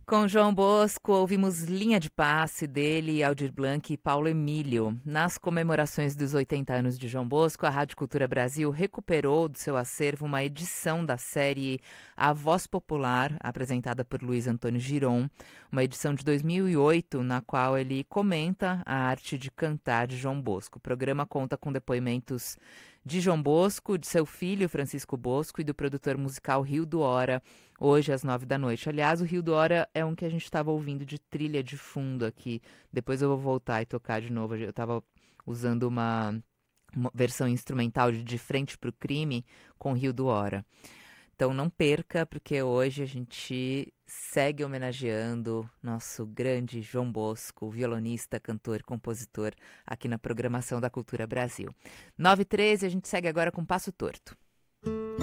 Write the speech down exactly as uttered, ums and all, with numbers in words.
Com João Bosco, ouvimos Linha de Passe dele, Aldir Blanc e Paulo Emílio. Nas comemorações dos oitenta anos de João Bosco, a Rádio Cultura Brasil recuperou do seu acervo uma edição da série A Voz Popular, apresentada por Luiz Antônio Giron, uma edição de dois mil e oito, na qual ele comenta a arte de cantar de João Bosco. O programa conta com depoimentos de João Bosco, de seu filho Francisco Bosco e do produtor musical Rio do Hora, hoje às nove da noite. Aliás, o Rio do Hora é um que a gente estava ouvindo de trilha de fundo aqui. Depois eu vou voltar e tocar de novo. Eu estava usando uma, uma versão instrumental de De Frente para o Crime com Rio do Hora. Então não perca, porque hoje a gente segue homenageando nosso grande João Bosco, violonista, cantor, compositor, aqui na programação da Cultura Brasil. nove e treze, a gente segue agora com Passo Torto.